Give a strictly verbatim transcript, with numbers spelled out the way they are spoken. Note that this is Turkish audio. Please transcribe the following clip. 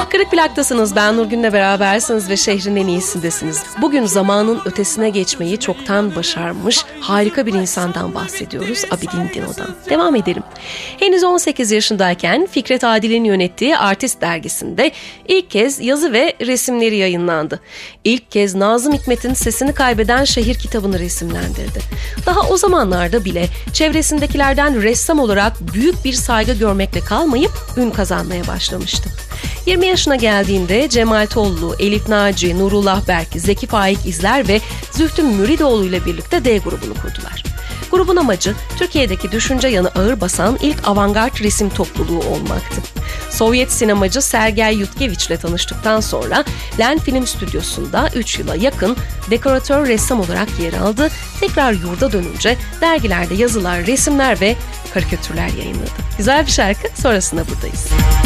Kırık Plak'tasınız. Ben Nurgün'le berabersiniz ve şehrin en iyisindesiniz. Bugün zamanın ötesine geçmeyi çoktan başarmış harika bir insandan bahsediyoruz. Abidin Dino'dan. Devam edelim. Henüz on sekiz yaşındayken Fikret Adil'in yönettiği Artist dergisinde ilk kez yazı ve resimleri yayınlandı. İlk kez Nazım Hikmet'in Sesini Kaybeden Şehir kitabını resimlendirdi. Daha o zamanlarda bile çevresindekilerden ressam olarak büyük bir saygı görmekle kalmayıp ün kazanmaya başlamıştı. yirmi yaşına geldiğinde Cemal Tollu, Elif Naci, Nurullah Berk, Zeki Faik İzler ve Zühtü Müridoğlu ile birlikte D grubunu kurdular. Grubun amacı Türkiye'deki düşünce yanı ağır basan ilk avantgard resim topluluğu olmaktı. Sovyet sinemacı Sergey Yutkeviç ile tanıştıktan sonra Len Film Stüdyosu'nda üç yıla yakın dekoratör ressam olarak yer aldı. Tekrar yurda dönünce dergilerde yazılar, resimler ve karikatürler yayınladı. Güzel bir şarkı, sonrasında buradayız.